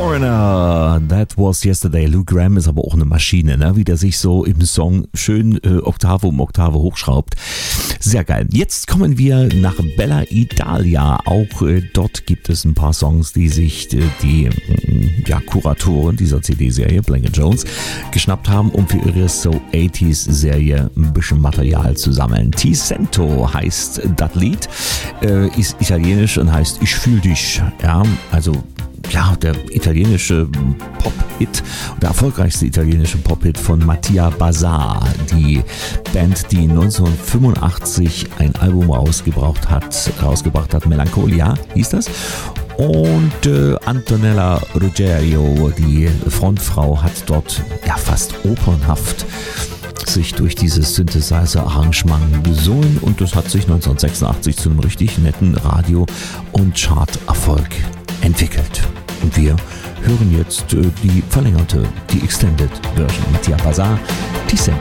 Foreigner, that was yesterday. Lou Gramm ist aber auch eine Maschine, ne? Wie der sich so im Song schön Oktave um Oktave hochschraubt. Sehr geil. Jetzt kommen wir nach Bella Italia. Auch dort gibt es ein paar Songs, die sich die Kuratoren dieser CD-Serie, Blanket Jones, geschnappt haben, um für ihre So 80s-Serie ein bisschen Material zu sammeln. Ti Sento heißt das Lied, ist italienisch und heißt Ich fühl dich. Ja, also der italienische Pop-Hit, der erfolgreichste italienische Pop-Hit von Mattia Bazar, die Band, die 1985 ein Album rausgebracht hat, Melancholia hieß das. Und Antonella Ruggiero, die Frontfrau, hat dort fast opernhaft sich durch dieses Synthesizer-Arrangement gesungen und das hat sich 1986 zu einem richtig netten Radio- und Chart-Erfolg entwickelt. Und wir hören jetzt die verlängerte, die Extended Version. Mattia Bazar, Ti Sento.